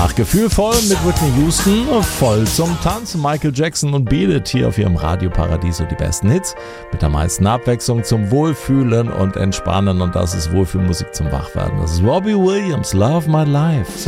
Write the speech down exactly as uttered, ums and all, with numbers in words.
Danach gefühlvoll mit Whitney Houston, voll zum Tanzen. Michael Jackson und Beat It hier auf ihrem Radioparadies und die besten Hits mit der meisten Abwechslung zum Wohlfühlen und Entspannen. Und das ist Wohlfühlmusik zum Wachwerden. Das ist Robbie Williams, Love My Life.